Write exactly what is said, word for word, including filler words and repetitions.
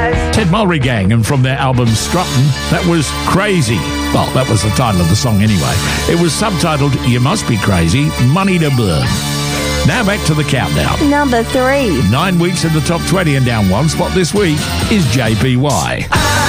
Ted Mulry Gang, and from their album Struttin', that was Crazy. Well, that was the title of the song anyway. It was subtitled You Must Be Crazy, Money to Burn. Now back to the countdown. Number three. Nine weeks in the top twenty and down one spot this week is J P Y.